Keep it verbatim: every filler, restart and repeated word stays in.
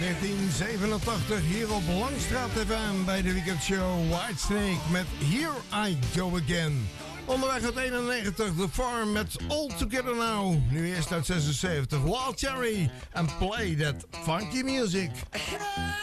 negentien zevenentachtig hier op Langstraat F M bij de weekendshow Whitesnake met Here I Go Again. Onderweg uit eenennegentig, The Farm met All Together Now. Nu eerst uit zesenzeventig, Wild Cherry and Play That Funky Music.